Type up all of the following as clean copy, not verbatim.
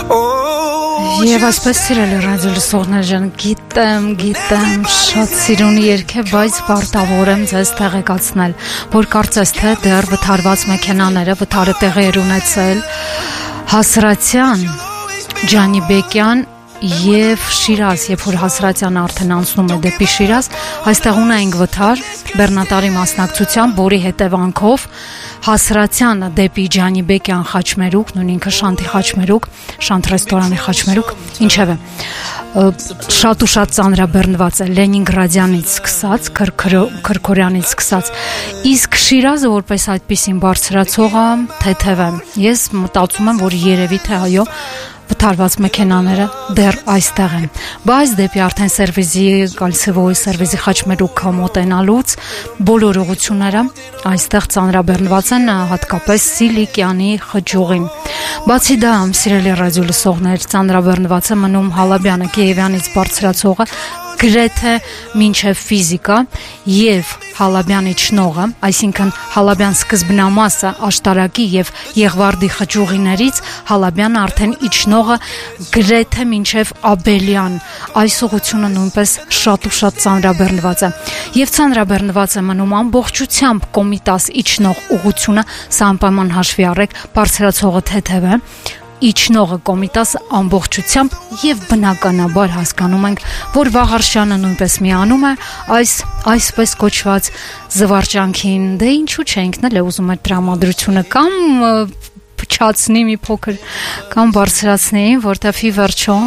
Եվ այսպես սիրելի ռադիոլսողներ ջան, գիտեմ, շատ սիրուն երգ է, բայց պարտավոր եմ ձեզ տեղեկացնել, որ կարծես թե դեռ վթարված մեքենաները վթարը տեղի էր ունեցել Հասրատյան, Ջանիբեկյան և Շիրազ, երբ որ Հասրատյանը արդեն անցնում է դեպի Շիրազ, այստեղ ունենք վթար բեռնատարի մասնակցությամբ, որի հետևանքով Հասրատյանը դեպի Ջանիբեկյան խաչմերուկ, նույն ինքը Շանթի խաչմերուկ, Շանթ ռեստորանի խաչմերուկ, ինչևէ, շատ ու շատ ծանրաբեռնված է Լենինգրադյանից սկսած, Քրքորյանից սկսած, իսկ Շիրազը որպես այդպիսին բարձրացողը թեթև է, ես մտածում եմ, որ երևի թե այո, վթարված մեքենաները դեռ այստեղ են, բայց դեպի արդեն սերվիզի կալցևոյի սերվիզի խաչմերուկ մոտենալուց բոլոր ուղղությունները այստեղ ծանրաբեռնված են, հատկապես Սիլիկյանի խճուղին։ Բացի դա, սիրելի ռադիոլսողներ, ծանրաբեռնված է մնում Հալաբյանը Կիևյանից բարձրացողը գրեթե մինչև ֆիզիկա և Հալաբյանի ճնողը, այսինքն Հալաբյան սկզբնամասը աշտարակի և Եղվարդի խճուղիներից Հալաբյանը արդեն իջնողը գրեթե մինչև Աբելյան, այս ուղղությունը նույնպես շատ ու շատ ծանրաբեռնված է և ծանրաբեռնված է մնում ամբողջությամբ Կոմիտաս իջնող ուղղությունը, սա անպայման հաշվի առեք, բարձրացողը թեթև է, իջնողը Կոմիտաս ամբողջությամբ և բնականաբար հասկանում ենք, որ Վաղարշյանը նույնպես միանում է այսպես կոչված զվարճանքին, դե ինչու չէ ինքն էլ է ուզում այդ տրամադրությունը կամ փչացնի մի փոքր կամ բարձրացնի, որտեվ ի վերջո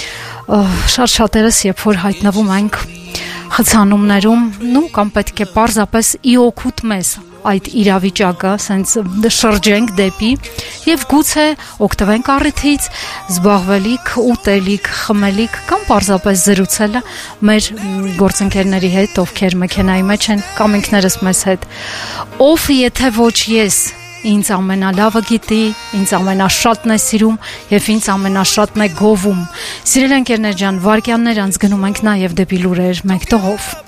շատերս երբ որ հայտնվում ենք խցանումներում, կամ պետք է պարզապես ի օգուտ մեզ այդ իրավիճակը սենց շրջենք դեպի և գուցե օգտվենք առիթից զբաղվելիք, ուտելիք, խմելիք կամ պարզապես զրուցելը մեր գործընկերների հետ, ովքեր մեքենայի մեջ են կամ ինքներս մեզ հետ, ով եթե ոչ ես ինձ ամենալավը գիտի, ինձ ամենաշատն է սիրում և ինձ ամենաշատն է գովում։ Սիրելի ընկերներ ջան, վայրկյաններ անց գնում ենք նաև դեպի լուրեր մեկ տողով։